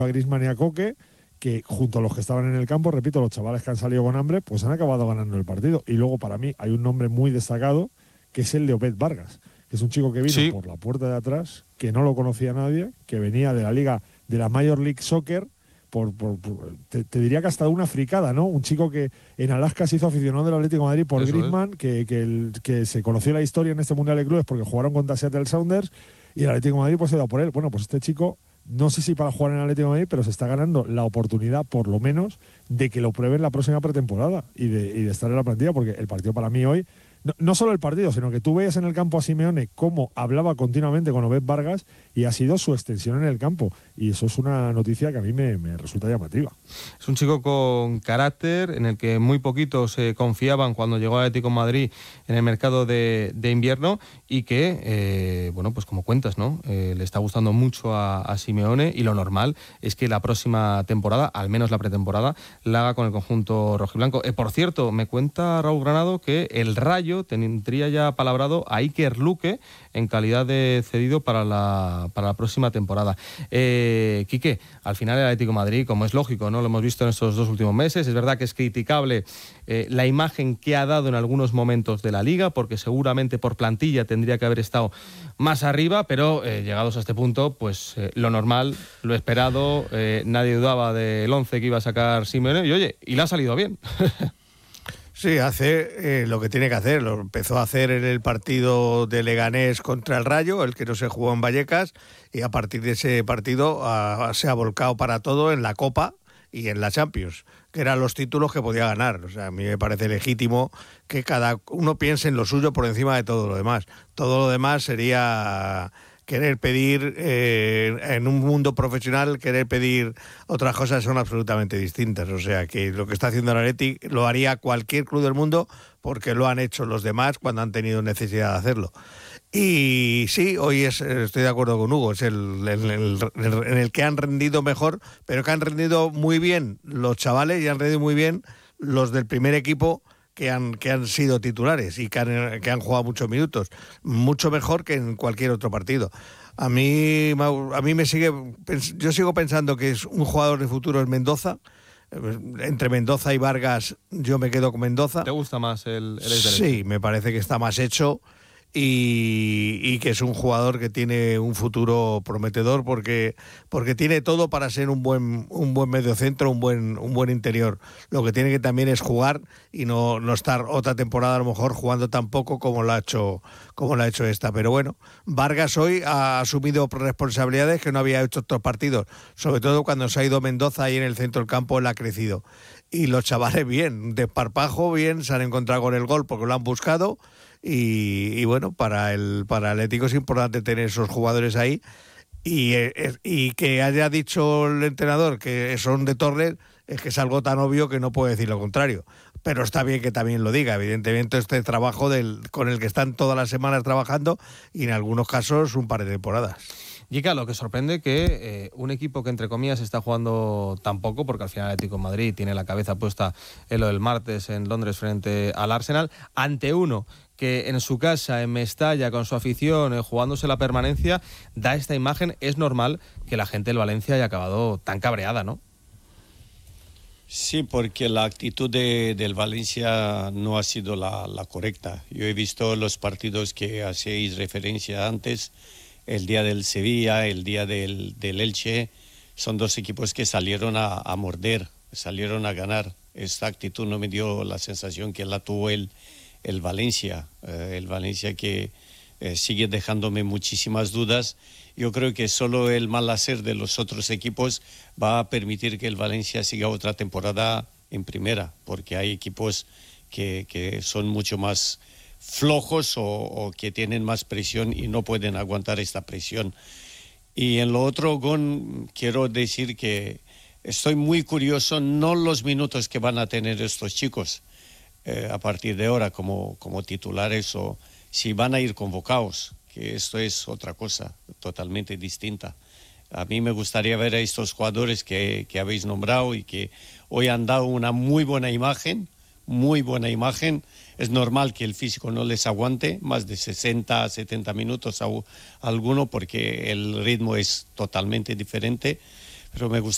a Griezmann y a Coque, que junto a los que estaban en el campo, repito, los chavales que han salido con hambre, pues han acabado ganando el partido. Y luego, para mí, hay un nombre muy destacado, que es el de Obed Vargas, que es un chico que vino por la puerta de atrás, que no lo conocía nadie, que venía de la liga, de la Major League Soccer, te diría que hasta una fricada, ¿no? Un chico que en Alaska se hizo aficionado del Atlético de Madrid por Griezmann, que se conoció la historia en este Mundial de Clubes porque jugaron contra Seattle Sounders y el Atlético de Madrid pues se da por él. Bueno, pues este chico, no sé si para jugar en el Atlético de Madrid, pero se está ganando la oportunidad, por lo menos, de que lo prueben la próxima pretemporada y de estar en la plantilla, porque el partido para mí hoy, no solo el partido, sino que tú veías en el campo a Simeone cómo hablaba continuamente con Obed Vargas y ha sido su extensión en el campo. Y eso es una noticia que a mí me resulta llamativa. Es un chico con carácter, en el que muy poquitos se confiaban cuando llegó al Atlético de Madrid en el mercado de invierno y que, bueno, pues como cuentas, ¿no? Le está gustando mucho a Simeone y lo normal es que la próxima temporada, al menos la pretemporada, la haga con el conjunto rojiblanco. Por cierto, me cuenta Raúl Granado que el Rayo tendría ya palabrado a Iker Luque en calidad de cedido para la próxima temporada. Quique, al final el Atlético de Madrid, como es lógico, ¿no? Lo hemos visto en estos 2 últimos meses, es verdad que es criticable la imagen que ha dado en algunos momentos de la Liga, porque seguramente por plantilla tendría que haber estado más arriba, pero llegados a este punto, pues lo normal, lo esperado, nadie dudaba del 11 que iba a sacar Simeone, y oye, y le ha salido bien. Sí, hace lo que tiene que hacer. Lo empezó a hacer en el partido de Leganés contra el Rayo, el que no se jugó en Vallecas, y a partir de ese partido se ha volcado para todo en la Copa y en la Champions, que eran los títulos que podía ganar. O sea, a mí me parece legítimo que cada uno piense en lo suyo por encima de todo lo demás. Todo lo demás sería querer pedir, en un mundo profesional, querer pedir otras cosas son absolutamente distintas. O sea, que lo que está haciendo el Atleti lo haría cualquier club del mundo porque lo han hecho los demás cuando han tenido necesidad de hacerlo. Y sí, hoy estoy de acuerdo con Hugo, es en el que han rendido mejor, pero que han rendido muy bien los chavales y han rendido muy bien los del primer equipo que han sido titulares y que han jugado muchos minutos, mucho mejor que en cualquier otro partido. A mí yo sigo pensando que es un jugador de futuro es Mendoza. Entre Mendoza y Vargas yo me quedo con Mendoza. ¿Te gusta más el ex derecho? Sí, me parece que está más hecho y que es un jugador que tiene un futuro prometedor porque tiene todo para ser un buen mediocentro, un buen interior. Lo que tiene que también es jugar y no estar otra temporada a lo mejor jugando tan poco como lo ha hecho esta. Pero bueno, Vargas hoy ha asumido responsabilidades que no había hecho otros partidos, sobre todo cuando se ha ido Mendoza ahí en el centro del campo, él ha crecido. Y los chavales bien, desparpajo, bien, se han encontrado con el gol porque lo han buscado. Y bueno, para el Atlético es importante tener esos jugadores ahí y que haya dicho el entrenador que son de Torres es que es algo tan obvio que no puede decir lo contrario, pero está bien que también lo diga. Evidentemente este trabajo con el que están todas las semanas trabajando y en algunos casos un par de temporadas. Yica, lo que sorprende que un equipo que entre comillas está jugando tan poco, porque al final el Atlético de Madrid tiene la cabeza puesta en lo del martes en Londres frente al Arsenal, ante uno que en su casa, en Mestalla, con su afición, jugándose la permanencia, da esta imagen. Es normal que la gente del Valencia haya acabado tan cabreada, ¿no? Sí, porque la actitud del Valencia no ha sido la correcta. Yo he visto los partidos que hacéis referencia antes, el día del Sevilla, el día del Elche. Son dos equipos que salieron a morder, salieron a ganar. Esta actitud no me dio la sensación que la tuvo el Valencia. El Valencia que sigue dejándome muchísimas dudas. Yo creo que solo el mal hacer de los otros equipos va a permitir que el Valencia siga otra temporada en primera, porque hay equipos que son mucho más flojos o que tienen más presión y no pueden aguantar esta presión. Y en lo otro, Gon, quiero decir que estoy muy curioso, no los minutos que van a tener estos chicos a partir de ahora como titulares o si van a ir convocados, que esto es otra cosa totalmente distinta. A mí me gustaría ver a estos jugadores que habéis nombrado y que hoy han dado una muy buena imagen. Es normal que el físico no les aguante más de 60, 70 minutos a alguno porque el ritmo es totalmente diferente, pero me gustaría